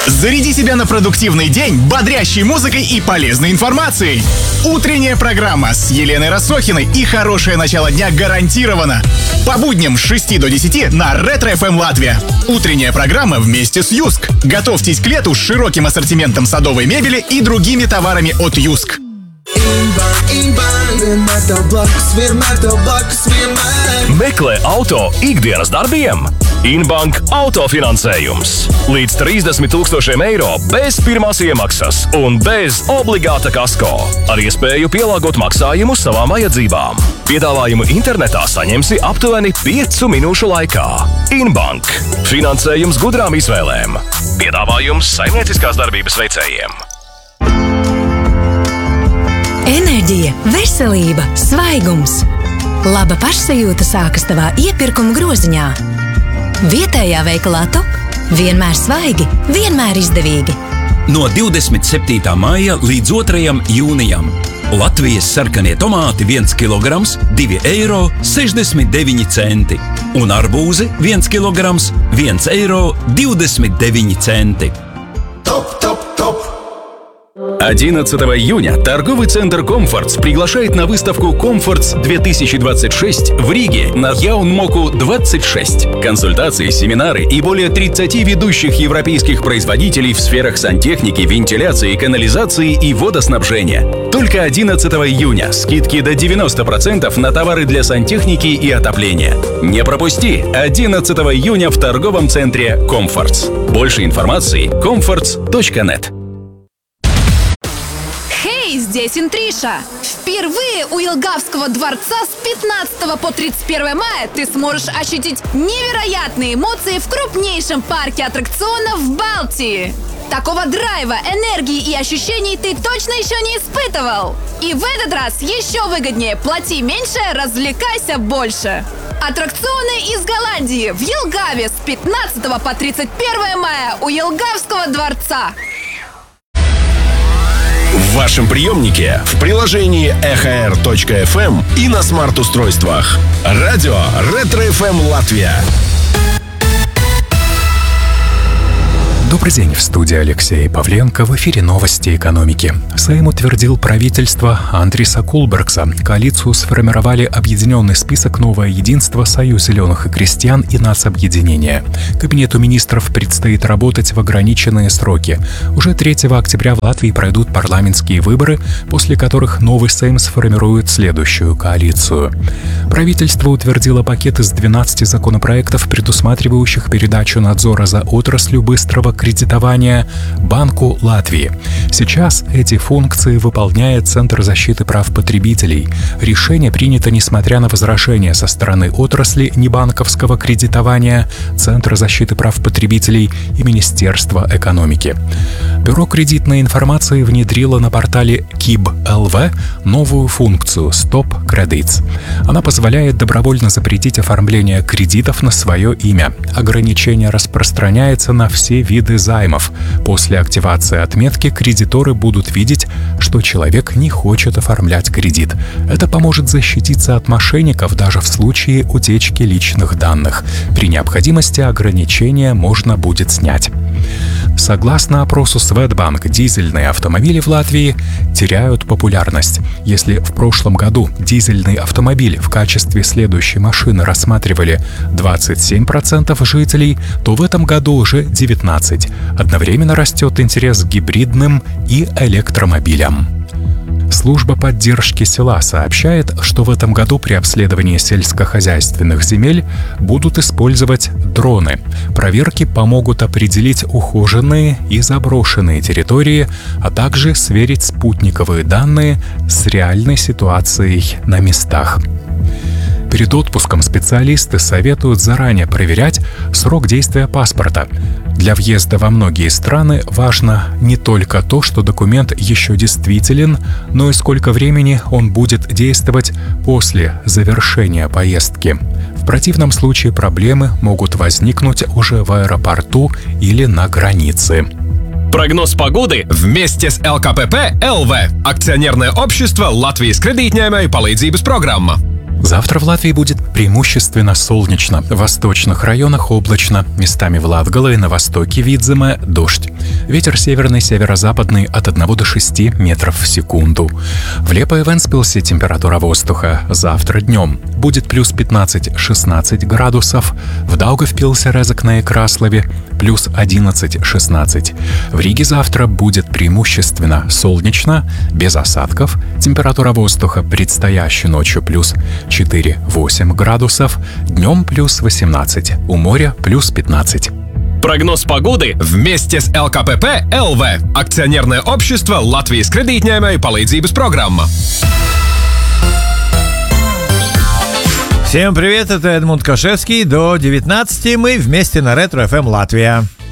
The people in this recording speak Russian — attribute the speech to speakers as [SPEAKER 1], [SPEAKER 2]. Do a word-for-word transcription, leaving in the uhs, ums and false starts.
[SPEAKER 1] Заряди себя на продуктивный день бодрящей музыкой и полезной информацией. Утренняя программа с Еленой Рассохиной и хорошее начало дня гарантировано. По будням с шести до десяти на Ретро эф эм Латвия. Утренняя программа вместе с Юск. Готовьтесь к лету с широким ассортиментом садовой мебели и другими товарами от Юск.
[SPEAKER 2] Meklē auto ikdienas darbiem? Inbank autofinansējums. Līdz trīsdesmit tūkstošiem eiro bez pirmās iemaksas un bez obligāta kasko. Ar iespēju pielāgot maksājumu savām vajadzībām. Piedāvājumu internetā saņemsi aptuveni piecu minūšu laikā. Inbank. Finansējums gudrām izvēlēm. Piedāvājums saimnieciskās darbības veicējiem.
[SPEAKER 3] Enerģija, veselība, svaigums. Laba pašsajūta sākas tavā iepirkuma groziņā. Vietējā veikalā Top. Vienmēr svaigi, vienmēr izdevīgi.
[SPEAKER 4] No divdesmit septītā maija līdz otrajam jūnijam. Latvijas sarkanie tomāti viens kilograms, divi eiro sešdesmit deviņi centi. Un arbūzi viens kilograms, viens eiro divdesmit deviņi centi.
[SPEAKER 5] Top, top, top!
[SPEAKER 2] одиннадцатого июня торговый центр «Комфортс» приглашает на выставку «Комфортс две тысячи двадцать шесть» в Риге на Яунмоку двадцать шесть. Консультации, семинары и более тридцати ведущих европейских производителей в сферах сантехники, вентиляции, канализации и водоснабжения. Только одиннадцатого июня скидки до девяноста процентов на товары для сантехники и отопления. Не пропусти! одиннадцатого июня в торговом центре «Комфортс». Больше информации – комфортс точка нет.
[SPEAKER 6] Здесь Интриша. Впервые у Елгавского дворца с пятнадцатого по тридцать первое мая ты сможешь ощутить невероятные эмоции в крупнейшем парке аттракционов в Балтии. Такого драйва, энергии и ощущений ты точно еще не испытывал. И в этот раз еще выгоднее. Плати меньше, развлекайся больше. Аттракционы из Голландии в Елгаве с пятнадцатого по тридцать первое мая у Елгавского дворца.
[SPEAKER 5] В вашем приемнике, в приложении эхо эр точка эф эм и на смарт-устройствах. Радио Ретро эф эм Латвия.
[SPEAKER 7] Добрый день, в студии Алексей Павленко. В эфире новости экономики. Сейм утвердил правительство Андриса Кулбергса. Коалицию сформировали объединенный список «Новое единство», Союз зеленых и крестьян и нацобъединение. Кабинету министров предстоит работать в ограниченные сроки. Уже третьего октября в Латвии пройдут парламентские выборы, после которых новый Сейм сформирует следующую коалицию. Правительство утвердило пакет из двенадцати законопроектов, предусматривающих передачу надзора за отраслью быстрого кредитования Банку Латвии. Сейчас эти функции выполняет Центр защиты прав потребителей. Решение принято несмотря на возражения со стороны отрасли небанковского кредитования, Центра защиты прав потребителей и Министерства экономики. Бюро кредитной информации внедрило на портале КИБ точка эл ви новую функцию «Stop Credits». Она позволяет добровольно запретить оформление кредитов на свое имя. Ограничение распространяется на все виды займов. После активации отметки кредиторы будут видеть, что человек не хочет оформлять кредит. Это поможет защититься от мошенников даже в случае утечки личных данных. При необходимости ограничения можно будет снять. Согласно опросу Swedbank, дизельные автомобили в Латвии теряют популярность. Если в прошлом году дизельный автомобиль в качестве следующей машины рассматривали двадцать семь процентов жителей, то в этом году уже девятнадцать процентов. Одновременно растет интерес к гибридным и электромобилям. Служба поддержки села сообщает, что в этом году при обследовании сельскохозяйственных земель будут использовать дроны. Проверки помогут определить ухоженные и заброшенные территории, а также сверить спутниковые данные с реальной ситуацией на местах. Перед отпуском специалисты советуют заранее проверять срок действия паспорта. Для въезда во многие страны важно не только то, что документ еще действителен, но и сколько времени он будет действовать после завершения поездки. В противном случае проблемы могут возникнуть уже в аэропорту или на границе.
[SPEAKER 8] Прогноз погоды вместе с эл ка пэ пэ эл ви, акционерное общество Латвijas kredītņēmēju palīdzības programma.
[SPEAKER 7] Завтра в Латвии будет преимущественно солнечно. В восточных районах облачно. Местами в Латгале и на востоке Видземе дождь. Ветер северный, северо-западный от одного до шести метров в секунду. В Лепо и Вентспилсе температура воздуха завтра днем будет плюс пятнадцать-шестнадцать градусов. В Даугавпилсе, Резекне и Краслове плюс одиннадцать-шестнадцать. В Риге завтра будет преимущественно солнечно, без осадков. Температура воздуха предстоящей ночью плюс четыре-восемь градусов, днем плюс восемнадцать, у моря плюс пятнадцать.
[SPEAKER 8] Прогноз погоды вместе с эл ка пэ пэ эл ви. Акционерное общество Латвijas kredītņēmēju palīdzības программа.
[SPEAKER 9] Всем привет, это Эдмунд Кашевский. До девятнадцати мы вместе на Ретро эф эм Латвия.